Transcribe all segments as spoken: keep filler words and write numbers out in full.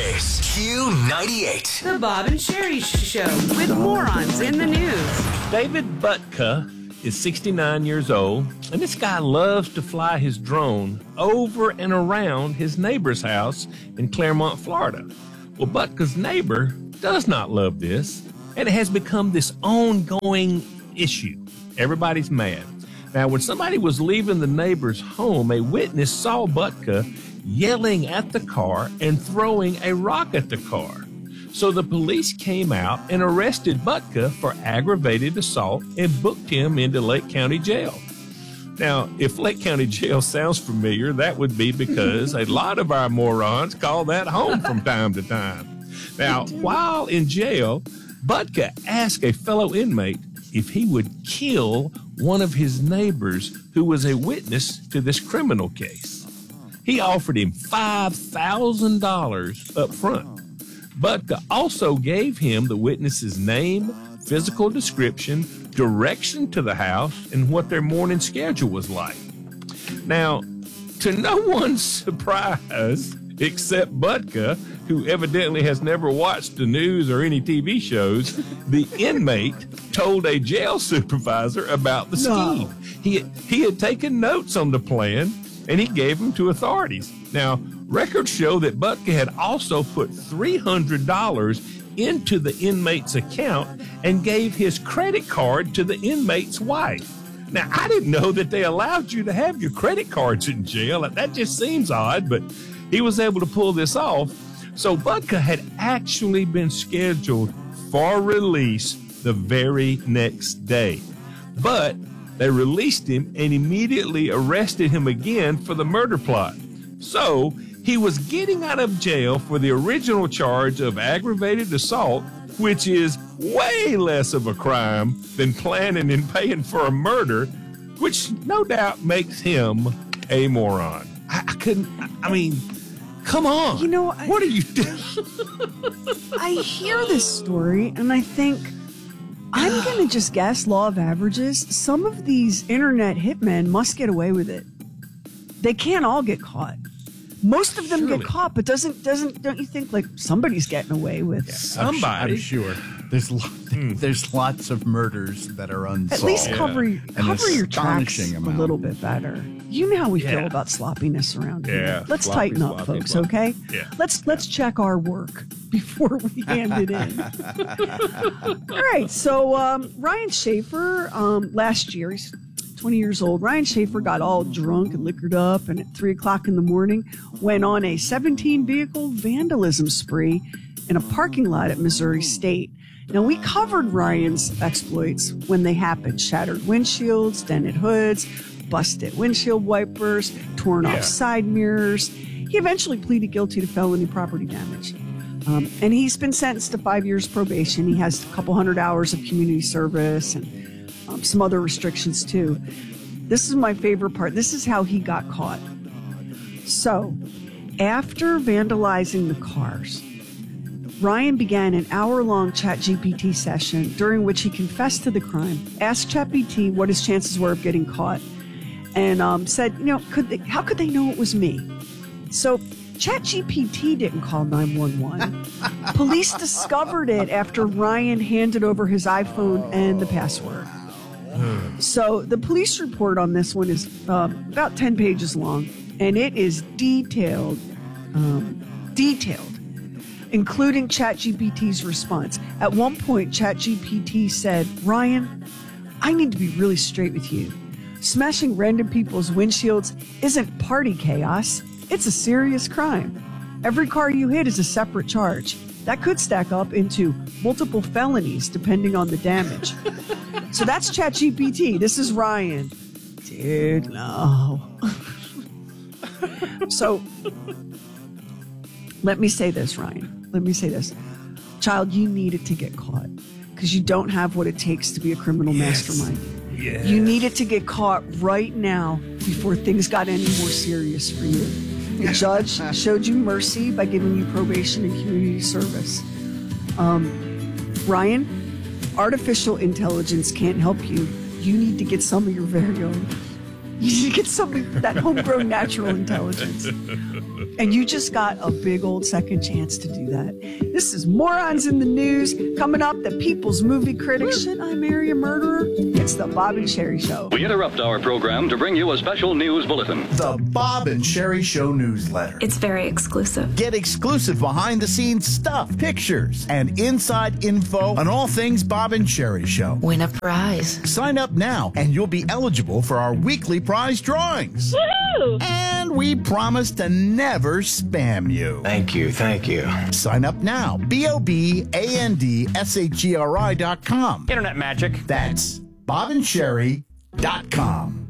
is Q ninety-eight. The Bob and Sherry Show with morons in the news. David Butka is sixty-nine years old, and this guy loves to fly his drone over and around his neighbor's house in Claremont, Florida. Well, Butka's neighbor does not love this, and it has become this ongoing issue. Everybody's mad. Now, when somebody was leaving the neighbor's home, a witness saw Butka yelling at the car and throwing a rock at the car. So the police came out and arrested Butka for aggravated assault and booked him into Lake County Jail. Now, if Lake County Jail sounds familiar, that would be because a lot of our morons call that home from time to time. Now, while in jail, Butka asked a fellow inmate if he would kill one of his neighbors who was a witness to this criminal case. He offered him five thousand dollars up front. Butka also gave him the witness's name, physical description, direction to the house, and what their morning schedule was like. Now, to no one's surprise, except Butka, who evidently has never watched the news or any T V shows, the inmate told a jail supervisor about the scheme. No. He, he had taken notes on the plan, and he gave them to authorities. Now, records show that Butka had also put three hundred dollars into the inmate's account and gave his credit card to the inmate's wife. Now, I didn't know that they allowed you to have your credit cards in jail. That just seems odd, but he was able to pull this off. So Butka had actually been scheduled for release the very next day. But they released him and immediately arrested him again for the murder plot. So he was getting out of jail for the original charge of aggravated assault, which is way less of a crime than planning and paying for a murder, which no doubt makes him a moron. I, I couldn't, I, I mean, come on. You know, I, what are you doing? I hear this story and I think, I'm going to just guess law of averages. Some of these internet hitmen must get away with it. They can't all get caught. Most of them Surely. get caught, but doesn't doesn't don't you think like somebody's getting away with Yeah, it? somebody. I'm sure. There's lo- Hmm. there's lots of murders that are unsolved. At least cover Yeah. An cover your tracks astonishing a amount. little bit better. You know how we Yeah. feel about sloppiness around here. Yeah, Let's sloppy, tighten up, sloppy, folks. sloppy. Okay. Yeah. Let's let's check our work before we hand it in. All right. So um, Ryan Schaefer, um, last year, he's twenty years old. Ryan Schaefer got all drunk and liquored up, and at three o'clock in the morning, went on a seventeen vehicle vandalism spree in a parking lot at Missouri State. Now, we covered Ryan's exploits when they happened. Shattered windshields, dented hoods, busted windshield wipers, torn Yeah. off side mirrors. He eventually pleaded guilty to felony property damage. Um, and he's been sentenced to five years probation. He has a couple hundred hours of community service and um, some other restrictions, too. This is my favorite part. This is how he got caught. So, after vandalizing the cars, Ryan began an hour-long ChatGPT session during which he confessed to the crime, asked ChatGPT what his chances were of getting caught, and um, said, you know, could they, how could they know it was me? So ChatGPT didn't call nine one one. Police discovered it after Ryan handed over his iPhone and the password. So the police report on this one is uh, about ten pages long, and it is detailed, um, detailed. including ChatGPT's response. At one point, ChatGPT said, Ryan, I need to be really straight with you. Smashing random people's windshields isn't party chaos. It's a serious crime. Every car you hit is a separate charge. That could stack up into multiple felonies depending on the damage. So that's ChatGPT. This is Ryan. Dude, no. So let me say this, Ryan. Let me say this. Child, you needed to get caught because you don't have what it takes to be a criminal Yes. mastermind. Yes. You needed to get caught right now before things got any more serious for you. The judge showed you mercy by giving you probation and community service. Um, Ryan, artificial intelligence can't help you. You need to get some of your very own. You get something, that homegrown natural intelligence. And you just got a big old second chance to do that. This is Morons in the News. Coming up, the People's Movie Critic. Should I marry a murderer? It's the Bob and Sherry Show. We interrupt our program to bring you a special news bulletin. The Bob and Sherry Show newsletter. It's very exclusive. Get exclusive behind-the-scenes stuff, pictures, and inside info on all things Bob and Sherry Show. Win a prize. Sign up now, and you'll be eligible for our weekly prize drawings. Woohoo! And we promise to never spam you. Thank you, thank you. Sign up now. B O B A N D S H E R I dot com. Internet magic. That's bob and sherry dot com.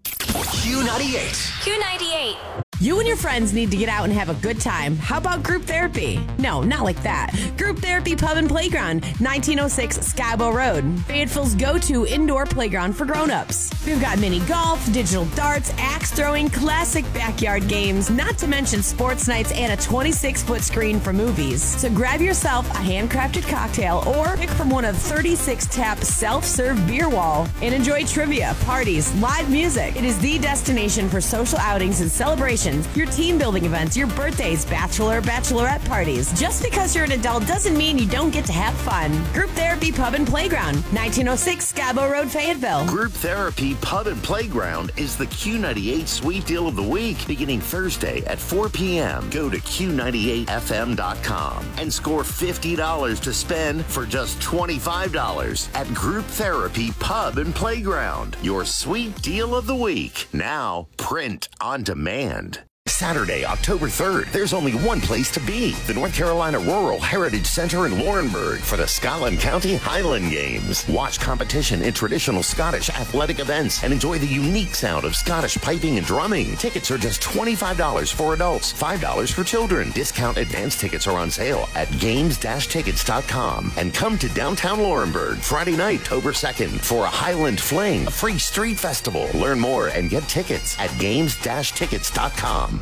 Q ninety-eight. Q ninety-eight. You and your friends need to get out and have a good time. How about group therapy? No, not like that. Group Therapy Pub and Playground, nineteen oh six Skybo Road. Fayetteville's go-to indoor playground for grown-ups. We've got mini golf, digital darts, axe throwing, classic backyard games, not to mention sports nights and a twenty-six foot screen for movies. So grab yourself a handcrafted cocktail or pick from one of thirty-six tap self-serve beer wall and enjoy trivia, parties, live music. It is the destination for social outings and celebrations, your team building events, your birthdays, bachelor, bachelorette parties. Just because you're an adult doesn't mean you don't get to have fun. Group Therapy Pub and Playground, nineteen oh six Scabo Road, Fayetteville. Group Therapy Pub and Playground is the Q ninety-eight Sweet Deal of the Week, beginning Thursday at four p.m. Go to Q ninety-eight F M dot com and score fifty dollars to spend for just twenty-five dollars at Group Therapy Pub and Playground. Your Sweet Deal of the Week. Now, print on demand. Saturday, October third, there's only one place to be. The North Carolina Rural Heritage Center in Laurinburg for the Scotland County Highland Games. Watch competition in traditional Scottish athletic events and enjoy the unique sound of Scottish piping and drumming. Tickets are just twenty-five dollars for adults, five dollars for children. Discount advance tickets are on sale at games dash tickets dot com. And come to downtown Laurinburg Friday night, October second, for a Highland Fling, a free street festival. Learn more and get tickets at games dash tickets dot com.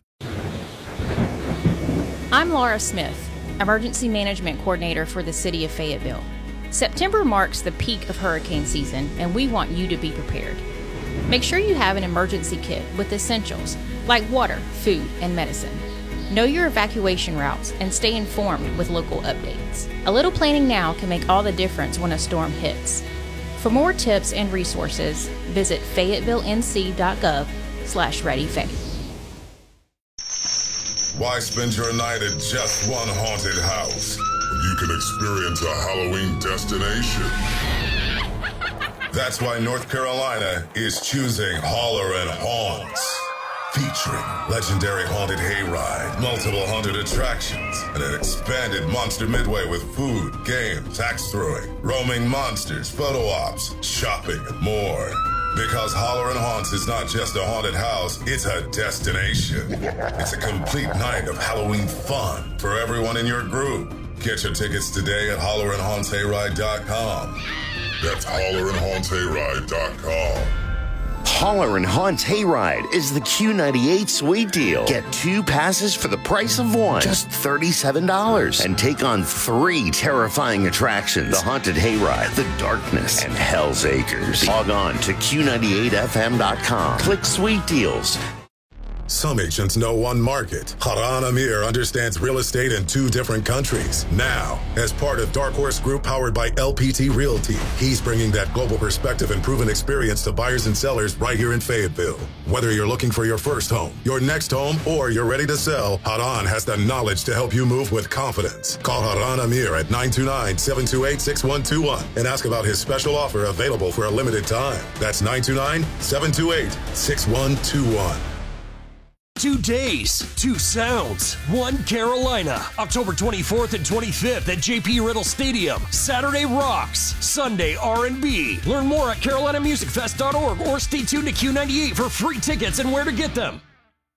I'm Laura Smith, Emergency Management Coordinator for the City of Fayetteville. September marks the peak of hurricane season, and we want you to be prepared. Make sure you have an emergency kit with essentials like water, food, and medicine. Know your evacuation routes and stay informed with local updates. A little planning now can make all the difference when a storm hits. For more tips and resources, visit fayetteville n c dot gov slash ready faye. Why spend your night at just one haunted house when you can experience a Halloween destination? That's why North Carolina is choosing Holler and Haunts. Featuring legendary haunted hayride, multiple haunted attractions, and an expanded Monster Midway with food, games, axe throwing, roaming monsters, photo ops, shopping, and more. Because Holler and Haunts is not just a haunted house, it's a destination. It's a complete night of Halloween fun for everyone in your group. Get your tickets today at holler and haunts hayride dot com. That's holler and haunts hayride dot com. Holler and Haunts Hayride is the Q ninety-eight Sweet Deal. Get two passes for the price of one, just thirty-seven dollars, and take on three terrifying attractions: the Haunted Hayride, the Darkness, and Hell's Acres. Log on to Q ninety-eight F M dot com. Click Sweet Deals. Some agents know one market. Haran Amir understands real estate in two different countries. Now, as part of Dark Horse Group powered by L P T Realty, he's bringing that global perspective and proven experience to buyers and sellers right here in Fayetteville. Whether you're looking for your first home, your next home, or you're ready to sell, Haran has the knowledge to help you move with confidence. Call Haran Amir at nine two nine, seven two eight, six one two one and ask about his special offer available for a limited time. That's nine two nine, seven two eight, six one two one. Two days, two sounds, one Carolina. October twenty-fourth and twenty-fifth at J P Riddle Stadium. Saturday rocks, Sunday R and B. Learn more at carolina music fest dot org or stay tuned to Q ninety-eight for free tickets and where to get them.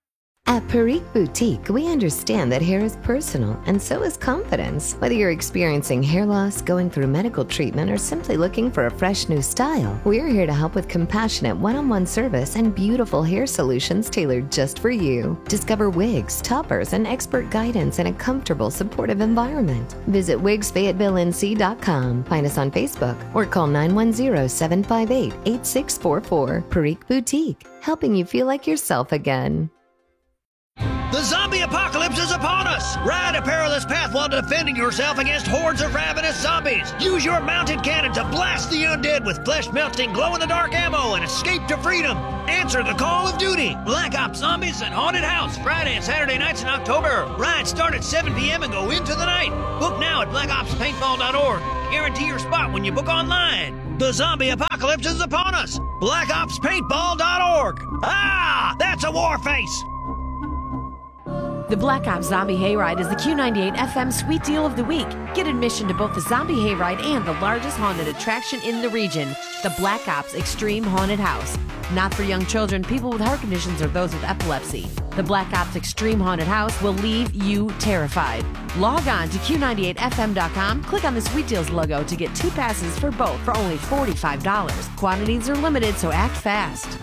At Perique Boutique, we understand that hair is personal, and so is confidence. Whether you're experiencing hair loss, going through medical treatment, or simply looking for a fresh new style, we're here to help with compassionate one-on-one service and beautiful hair solutions tailored just for you. Discover wigs, toppers, and expert guidance in a comfortable, supportive environment. Visit wigs fayetteville n c dot com, find us on Facebook, or call nine one zero, seven five eight, eight six four four. Perique Boutique, helping you feel like yourself again. The zombie apocalypse is upon us! Ride a perilous path while defending yourself against hordes of ravenous zombies! Use your mounted cannon to blast the undead with flesh-melting, glow-in-the-dark ammo and escape to freedom! Answer the call of duty! Black Ops Zombies and Haunted House, Friday and Saturday nights in October. Rides start at seven p.m. and go into the night. Book now at black ops paintball dot org. Guarantee your spot when you book online. The zombie apocalypse is upon us! black ops paintball dot org. Ah! That's a war face! The Black Ops Zombie Hayride is the Q ninety-eight F M Sweet Deal of the Week. Get admission to both the Zombie Hayride and the largest haunted attraction in the region, the Black Ops Extreme Haunted House. Not for young children, people with heart conditions, or those with epilepsy. The Black Ops Extreme Haunted House will leave you terrified. Log on to Q ninety-eight F M dot com, click on the Sweet Deals logo to get two passes for both for only forty-five dollars. Quantities are limited, so act fast.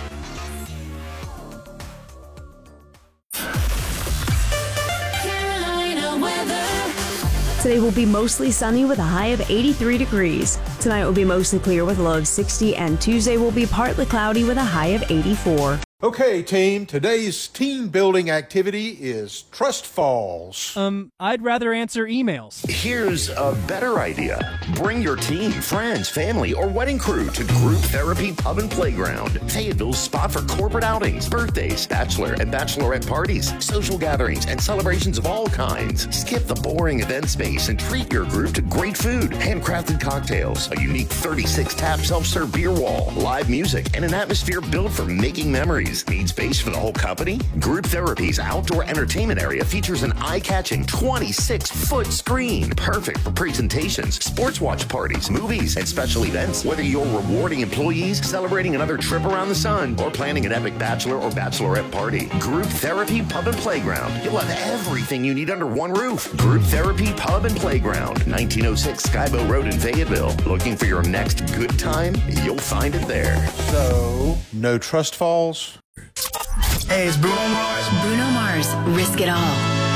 Today will be mostly sunny with a high of eighty-three degrees. Tonight will be mostly clear with a low of sixty, and Tuesday will be partly cloudy with a high of eighty-four. Okay, team, today's team building activity is Trust Falls. Um, I'd rather answer emails. Here's a better idea. Bring your team, friends, family, or wedding crew to Group Therapy Pub and Playground, Fayetteville's spot for corporate outings, birthdays, bachelor and bachelorette parties, social gatherings, and celebrations of all kinds. Skip the boring event space and treat your group to great food, handcrafted cocktails, a unique thirty-six tap self-serve beer wall, live music, and an atmosphere built for making memories. Need space for the whole company? Group Therapy's outdoor entertainment area features an eye-catching twenty-six foot screen, perfect for presentations, sports watch parties, movies, and special events. Whether you're rewarding employees, celebrating another trip around the sun, or planning an epic bachelor or bachelorette party, Group Therapy Pub and Playground. You'll have everything you need under one roof. Group Therapy Pub and Playground, nineteen oh six Skybow Road in Fayetteville. Looking for your next good time? You'll find it there. So, no Trust Falls? Hey, it's Bruno Mars. Bruno Mars, Risk It All.